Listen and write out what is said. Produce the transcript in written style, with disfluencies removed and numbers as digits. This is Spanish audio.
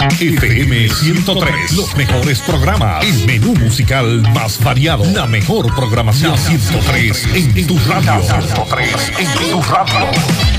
FM 103, los mejores programas, el menú musical más variado, la mejor programación. 103 en tu radio. 103 en tu radio.